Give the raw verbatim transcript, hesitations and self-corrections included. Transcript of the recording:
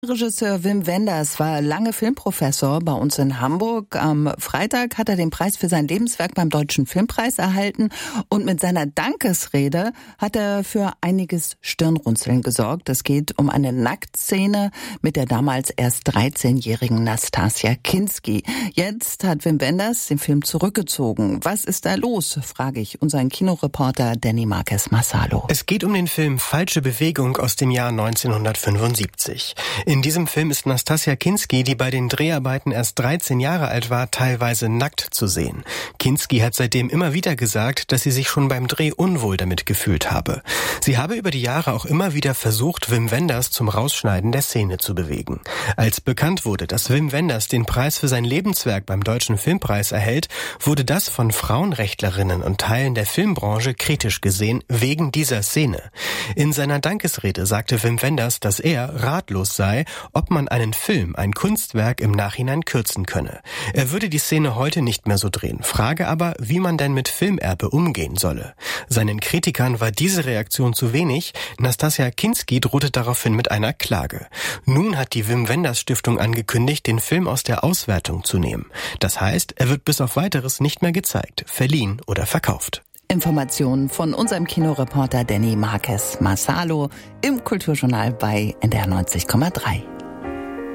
Regisseur Wim Wenders war lange Filmprofessor bei uns in Hamburg. Am Freitag hat er den Preis für sein Lebenswerk beim Deutschen Filmpreis erhalten und mit seiner Dankesrede hat er für einiges Stirnrunzeln gesorgt. Es geht um eine Nacktszene mit der damals erst dreizehnjährigen Nastassja Kinski. Jetzt hat Wim Wenders den Film zurückgezogen. Was ist da los, frage ich unseren Kinoreporter Danny Marquez Massalo. Es geht um den Film Falsche Bewegung aus dem Jahr neunzehnhundertfünfundsiebzig. In diesem Film ist Nastassja Kinski, die bei den Dreharbeiten erst dreizehn Jahre alt war, teilweise nackt zu sehen. Kinski hat seitdem immer wieder gesagt, dass sie sich schon beim Dreh unwohl damit gefühlt habe. Sie habe über die Jahre auch immer wieder versucht, Wim Wenders zum Rausschneiden der Szene zu bewegen. Als bekannt wurde, dass Wim Wenders den Preis für sein Lebenswerk beim Deutschen Filmpreis erhält, wurde das von Frauenrechtlerinnen und Teilen der Filmbranche kritisch gesehen, wegen dieser Szene. In seiner Dankesrede sagte Wim Wenders, dass er ratlos sei, ob man einen Film, ein Kunstwerk im Nachhinein kürzen könne. Er würde die Szene heute nicht mehr so drehen, frage aber, wie man denn mit Filmerbe umgehen solle. Seinen Kritikern war diese Reaktion zu wenig. Nastassja Kinski drohte daraufhin mit einer Klage. Nun hat die Wim Wenders Stiftung angekündigt, den Film aus der Auswertung zu nehmen. Das heißt, er wird bis auf Weiteres nicht mehr gezeigt, verliehen oder verkauft. Informationen von unserem Kinoreporter Danny Marquez Massalo im Kulturjournal bei N D R neunzig Komma drei.